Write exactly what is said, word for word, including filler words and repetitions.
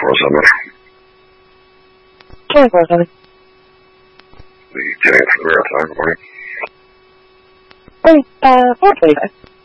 four seven. twenty-four seven. The Jennings for the Red Sox, good morning. Hey, uh, four twenty-five.